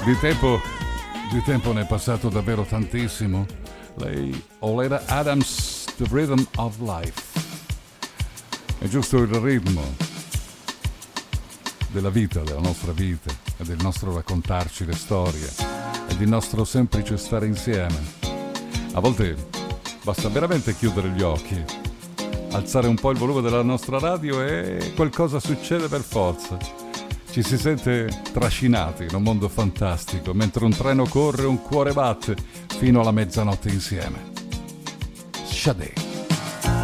Di tempo ne è passato davvero tantissimo. Lei, Oleta Adams, The Rhythm of Life. È giusto il ritmo della vita, della nostra vita, e del nostro raccontarci le storie, e del nostro semplice stare insieme. A volte basta veramente chiudere gli occhi, alzare un po' il volume della nostra radio e qualcosa succede per forza. Ci si sente trascinati in un mondo fantastico, mentre un treno corre, un cuore batte, fino alla mezzanotte insieme. Sade.